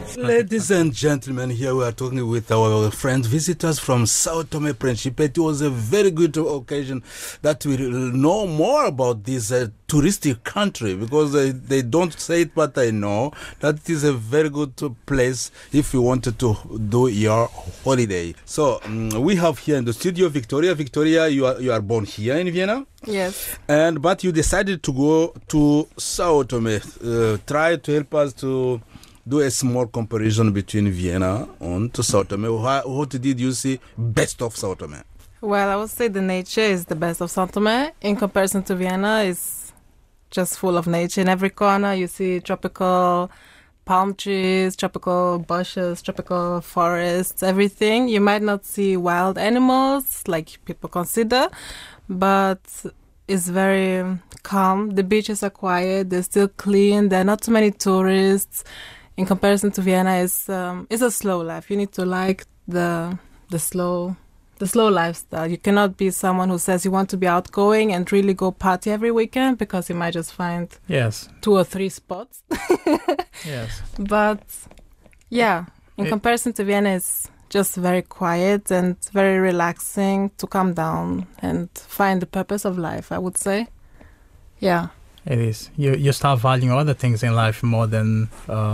Ladies and gentlemen, here we are talking with our friends, visitors from Sao Tome and Principe. It was a very good occasion that we know more about this touristic country, because they don't say it, but I know that it is a very good place if you wanted to do your holiday. So we have here in the studio Victoria. Victoria, you are born here in Vienna? Yes. But you decided to go to Sao Tome. Try to help us to do a small comparison between Vienna and Sao Tome. What did you see best of Sao Tome? Well, I would say the nature is the best of Sao Tome. In comparison to Vienna, it's just full of nature. In every corner, you see tropical palm trees, tropical bushes, tropical forests, everything. You might not see wild animals like people consider, but it's very calm. The beaches are quiet. They're still clean. There are not too many tourists. In comparison to Vienna, it's a slow life. You need to like the slow lifestyle. You cannot be someone who says you want to be outgoing and really go party every weekend, because you might just find 2 or 3 spots. Yes. But yeah, in comparison to Vienna, it's just very quiet and very relaxing to calm down and find the purpose of life, I would say. Yeah. It is. You start valuing other things in life more than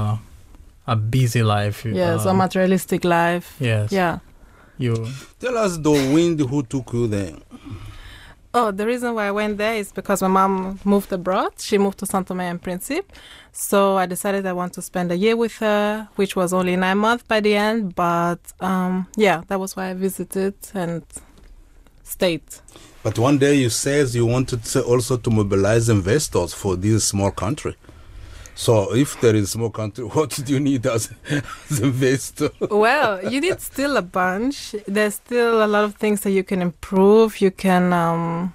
a busy life. Yes, a materialistic life. Yes. Yeah. You tell us the wind who took you there. Oh, the reason why I went there is because my mom moved abroad. She moved to Sao Tome and Principe. So I decided I want to spend a year with her, which was only 9 months by the end. But yeah, that was why I visited and stayed. But one day you said you wanted also to mobilize investors for this small country. So if there is a small country, what do you need as investor? Well, you need still a bunch. There's still a lot of things that you can improve. You can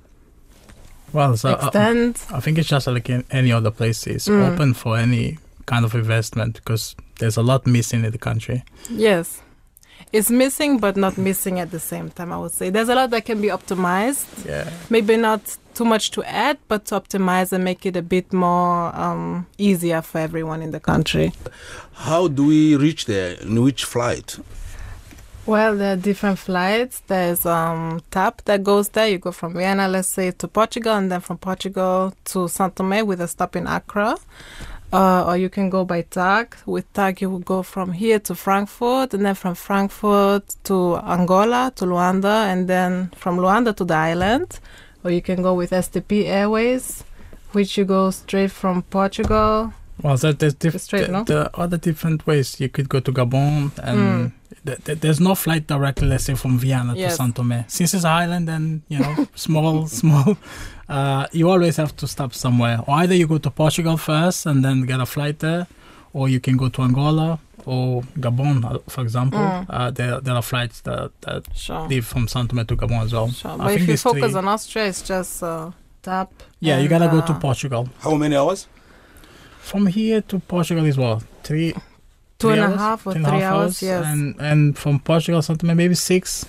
extend. I think it's just like in any other place. It's open for any kind of investment, because there's a lot missing in the country. Yes. It's missing, but not missing at the same time, I would say. There's a lot that can be optimized. Yeah. Maybe not too much to add, but to optimize and make it a bit more easier for everyone in the country. How do we reach there? In which flight? Well, there are different flights. There's TAP that goes there. You go from Vienna, let's say, to Portugal, and then from Portugal to Sao Tome with a stop in Accra. Or you can go by TAG. With TAG, you will go from here to Frankfurt, and then from Frankfurt to Angola, to Luanda, and then from Luanda to the island. Or you can go with STP Airways, which you go straight from Portugal. Well, there's no? There are other different ways. You could go to Gabon, and there's no flight directly, let's say, from Vienna to Sao Tome. Since it's an island and, small, you always have to stop somewhere. Or either you go to Portugal first and then get a flight there, or you can go to Angola or Gabon, for example. There are flights that leave from Sao Tome to Gabon as well. Sure. But if you focus on Austria, it's just TAP. Yeah, you gotta go to Portugal. How many hours? From here to Portugal is what? 2.5 or 3 hours, yes. And from Portugal, something maybe 6.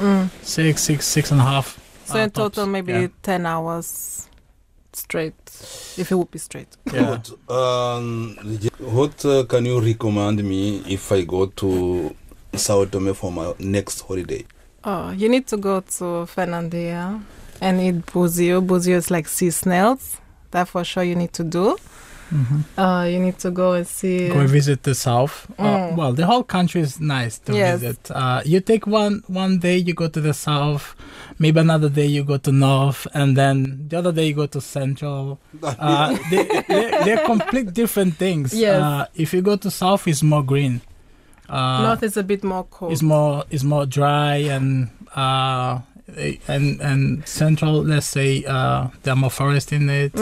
6.5. So in total, maybe 10 hours straight, if it would be straight. Yeah. What can you recommend me if I go to Sao Tome for my next holiday? Oh, you need to go to Fernandina and eat buzio. Buzio is like sea snails. That for sure you need to do. Mm-hmm. You need to go and see. Go and visit the south. Well, the whole country is nice to visit. You take one day, you go to the south. Maybe another day you go to north, and then the other day you go to central. They're complete different things. Yes. If you go to south, it's more green. North is a bit more cold. It's more dry, and central, let's say, there are more forest in it.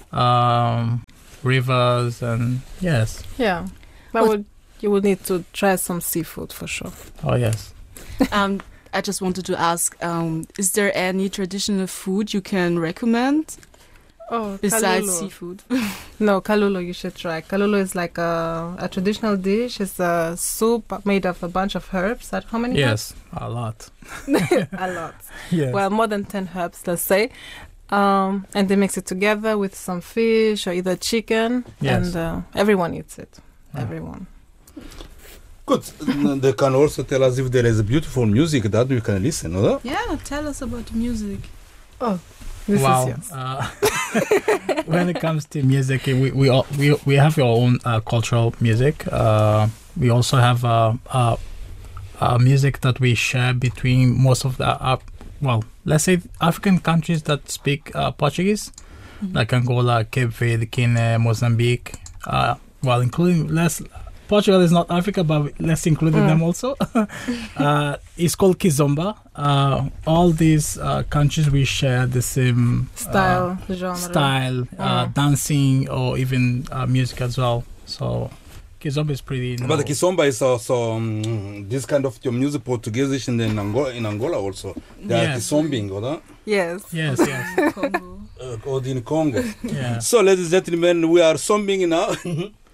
Rivers and yes. Yeah. But you would need to try some seafood for sure. Oh yes. I just wanted to ask, is there any traditional food you can recommend besides kalulu. seafood? No, kalulu you should try. Kalulu is like a traditional dish. It's a soup made of a bunch of herbs. How many Yes, herbs? a lot. A lot. Yes. Well, more than 10 herbs, let's say. And they mix it together with some fish or either chicken. Yes. And everyone eats it. Everyone. Good. They can also tell us if there is beautiful music that we can listen, or? Yeah, tell us about the music. Oh, this Wow. is yours. When it comes to music, we have our own cultural music. We also have music that we share between most of the let's say African countries that speak Portuguese, like Angola, Cape Verde, Guinea, Mozambique. Including Portugal is not Africa, but let's include them also. It's called Kizomba. All these countries, we share the same genre, dancing, or even music as well. So Kizomba is pretty. But the Kizomba is also this kind of your music Portuguese in Angola also. They are Kizombing, or? Yes. Congo. Or in Congo. Yeah. So, ladies and gentlemen, we are zombing now.